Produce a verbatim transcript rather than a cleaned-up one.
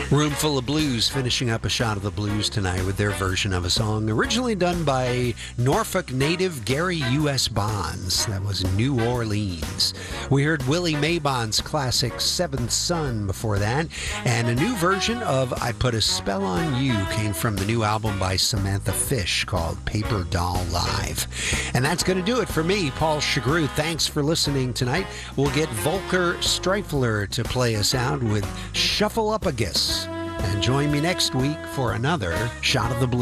Roomful of Blues finishing up a shot of the blues tonight with their version of a song originally done by Norfolk native Gary U S. Bonds. That was New Orleans. We heard Willie Maybon's classic Seventh Son before that, and a new version of I Put a Spell on You came from the new album by Samantha Fish called Paper Doll Live. And that's going to do it for me, Paul Chagru. Thanks for listening tonight. We'll get Volker Streifler to play us out with Shuffle Up a Guess. And join me next week for another Shot of the Blues.